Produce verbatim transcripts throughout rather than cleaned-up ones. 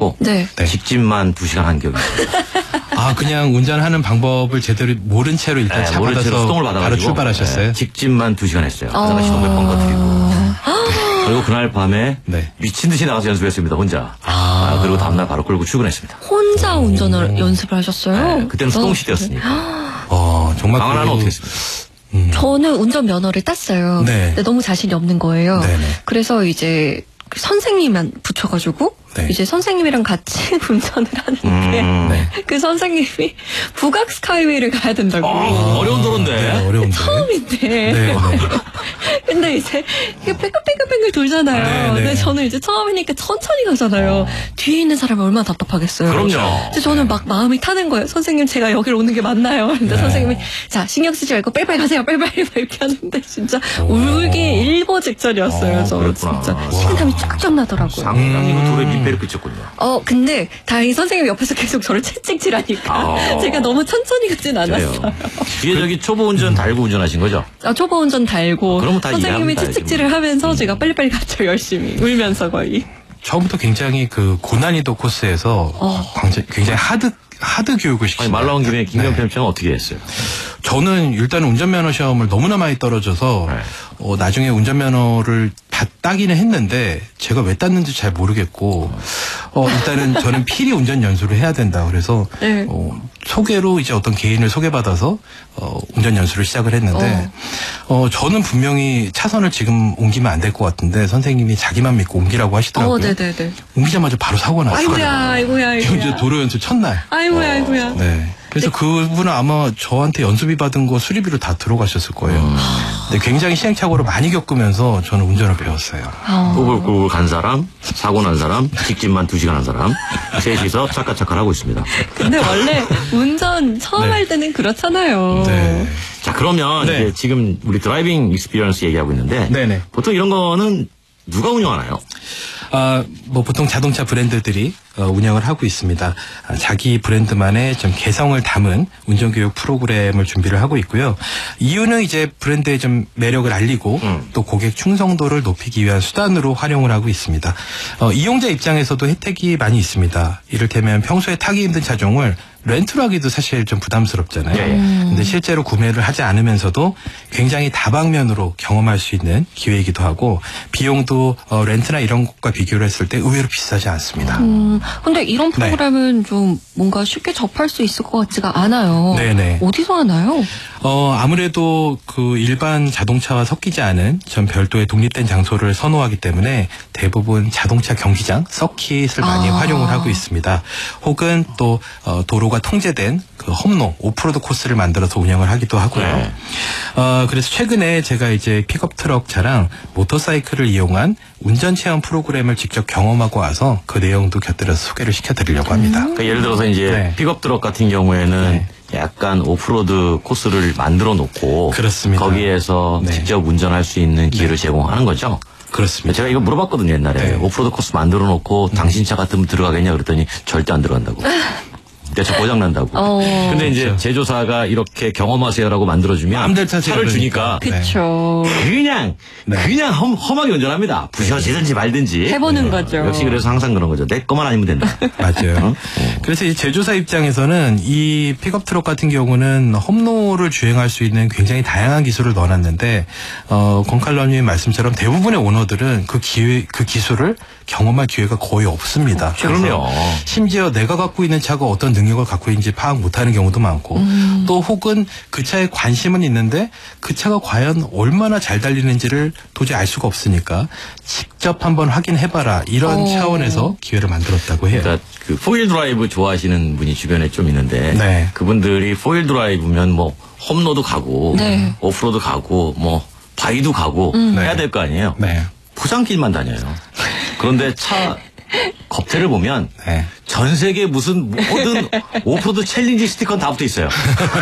하고 네. 네. 직진만 두 시간 한 기억이 있습니다. 아, 그냥 운전하는 방법을 제대로 모른 채로 일단 네, 차 모른 받아서 채로 수동을 받아가지고 바로 출발하셨어요? 네, 직진만 두 시간 했어요. 어... 그래서 시동 몇 번 꺼뜨리고. 그리고 그날 밤에 네. 미친 듯이 나가서 연습했습니다. 혼자. 아. 아, 그리고 다음날 바로 끌고 출근했습니다. 혼자 운전을 연습을 하셨어요? 네, 그때는 수동 시대였으니까. 어, 정말. 강하나는 그... 어떻게 했습니까? 음. 저는 운전 면허를 땄어요. 네. 근데 너무 자신이 없는 거예요. 네네. 그래서 이제 선생님만 붙여가지고 네. 이제 선생님이랑 같이 운전을 하는데 음. 네. 그 선생님이 북악 스카이웨이를 가야 된다고. 어, 어려운 도로인데. 네, 어려운데. 처음인데. 네, 네. 근데 이제 이게 뺑글뺑글뺑글 돌잖아요. 네, 네. 근데 저는 이제 처음이니까 천천히 가잖아요. 어. 뒤에 있는 사람이 얼마나 답답하겠어요. 그럼요. 그래서 저는 막 마음이 타는 거예요. 선생님 제가 여기로 오는 게 맞나요? 근데 네. 선생님이 자 신경 쓰지 말고 빨리빨리 가세요. 빨리빨리 이렇게 하는데 진짜 오. 울기 일보 직전이었어요. 어, 저 그랬구나. 진짜 와. 식은땀이 쫙쫙 나더라고요. 상당히 음. 그 도로에 밑배를 끼쳤군요. 어 근데 다행히 선생님 옆에서 계속 저를 채찍질하니까 아. 제가 너무 천천히 가진 않았어요. 그래요. 뒤에 저기 초보 운전 달고 운전하신 거죠? 아, 초보 운전 달고 그러면 다 선생님이 이해합니다, 채찍질을 지금. 하면서 제가 빨리빨리 갔죠. 열심히 울면서 거의. 처음부터 굉장히 그 고난이도 코스에서 어. 굉장히, 굉장히 하드, 하드 교육을 아니, 시키니다 말 나온 김에 김경표 네. 엠씨는 어떻게 했어요? 저는 일단 운전면허 시험을 너무나 많이 떨어져서 네. 어, 나중에 운전면허를 다 따기는 했는데 제가 왜 땄는지 잘 모르겠고 어, 일단은 저는 필히 운전 연수를 해야 된다. 그래서 네. 어, 소개로 이제 어떤 개인을 소개받아서 어, 운전 연수를 시작을 했는데 어. 저는 분명히 차선을 지금 옮기면 안 될 것 같은데 선생님이 자기만 믿고 옮기라고 하시더라고요. 어, 네네네. 옮기자마자 바로 사고 났어요. 아이고야, 아이고야, 아이고야. 이제 도로 연수 첫날. 아이고야, 아이고야. 네. 그래서 그분은 아마 저한테 연수비 받은 거 수리비로 다 들어가셨을 거예요. 음. 근데 굉장히 시행착오를 많이 겪으면서 저는 운전을 배웠어요. 어. 꾸불꾸불 간 사람, 사고 난 사람, 직진만 두 시간 한 사람, 셋이서 차까차까 하고 있습니다. 근데 원래 운전 처음 네. 할 때는 그렇잖아요. 네. 자, 그러면 네. 이제 지금 우리 드라이빙 익스피리언스 얘기하고 있는데 네네. 보통 이런 거는 누가 운영하나요? 아, 뭐 보통 자동차 브랜드들이 어, 운영을 하고 있습니다. 아, 자기 브랜드만의 좀 개성을 담은 운전교육 프로그램을 준비를 하고 있고요. 이유는 이제 브랜드의 좀 매력을 알리고 음. 또 고객 충성도를 높이기 위한 수단으로 활용을 하고 있습니다. 어, 이용자 입장에서도 혜택이 많이 있습니다. 이를테면 평소에 타기 힘든 차종을 렌트로 하기도 사실 좀 부담스럽잖아요. 예, 예. 근데 실제로 구매를 하지 않으면서도 굉장히 다방면으로 경험할 수 있는 기회이기도 하고 비용도 어, 렌트나 이런 것과 비교를 했을 때 의외로 비싸지 않습니다. 음, 근데 이런 프로그램은 좀 뭔가 쉽게 접할 수 있을 것 같지가 않아요. 네네. 어디서 하나요? 어, 아무래도 그 일반 자동차와 섞이지 않은 전 별도의 독립된 장소를 선호하기 때문에 대부분 자동차 경기장, 서킷을 많이 아. 활용을 하고 있습니다. 혹은 또 어, 도로가 통제된 그 험로, 오프로드 코스를 만들어서 운영을 하기도 하고요. 네. 어, 그래서 최근에 제가 이제 픽업 트럭 차랑 모터사이클을 이용한 운전 체험 프로그램을 직접 경험하고 와서 그 내용도 곁들여서 소개를 시켜드리려고 합니다. 그러니까 예를 들어서 이제 네. 픽업 트럭 같은 경우에는 네. 약간 오프로드 코스를 만들어 놓고 그렇습니다. 거기에서 네. 직접 운전할 수 있는 기회를 제공하는 거죠. 그렇습니다. 제가 이거 물어봤거든요, 옛날에. 네. 오프로드 코스 만들어 놓고 당신 차 같으면 들어가겠냐 그랬더니 절대 안 들어간다고. 내 차 고장 난다고. 어. 근데 이제 그렇죠. 제조사가 이렇게 경험하세요라고 만들어주면 마음대로 타세요 차를 그러니까. 주니까 네. 그쵸. 그냥 네. 그냥 험, 험하게 운전합니다. 부셔지든지 말든지. 해보는 거죠. 역시 그래서 항상 그런 거죠. 내 것만 아니면 된다. 맞아요. 그래서 이 제조사 입장에서는 이 픽업 트럭 같은 경우는 험로를 주행할 수 있는 굉장히 다양한 기술을 넣어놨는데 어, 권칼럼님 말씀처럼 대부분의 오너들은 그 기회 그 기술을 경험할 기회가 거의 없습니다. 그럼요. 심지어 내가 갖고 있는 차가 어떤 능력을 갖고 있는지 파악 못하는 경우도 많고 음. 또 혹은 그 차에 관심은 있는데 그 차가 과연 얼마나 잘 달리는지를 도저히 알 수가 없으니까 직접 한번 확인해봐라 이런 어. 차원에서 기회를 만들었다고 해요. 그러니까 그 포일 드라이브 좋아하시는 분이 주변에 좀 있는데 네. 그분들이 포일 드라이브면 뭐 홈로드 가고 네. 오프로드 가고 뭐 바위도 가고 음. 해야 네. 될 거 아니에요. 네. 포장길만 다녀요. 그런데 차 겉에를 보면 네. 전 세계 무슨 모든 오프로드 챌린지 스티커는 다 붙어 있어요.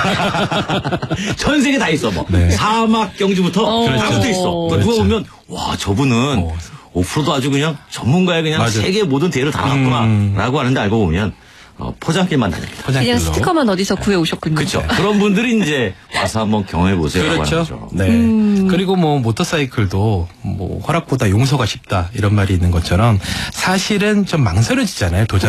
전 세계 다 있어. 뭐 네. 사막 경주부터 어. 다 붙어 있어. 그러니까 그렇죠. 누가 보면 와 저분은 어. 오프로드 아주 그냥 전문가의 그냥 맞아요. 세계 모든 대회를 다 나갔구나라고 음. 하는데 알고 보면 어, 포장길만 다닙니다. 포장길로. 그냥 스티커만 어디서 구해 오셨군요. 그렇죠. 그런 분들이 이제 와서 한번 경험해 보세요라고 하는 그렇죠. 거죠. 네. 음. 그리고 뭐 모터사이클도 뭐 허락보다 용서가 쉽다 이런 말이 있는 것처럼 사실은 좀 망설여지잖아요. 도전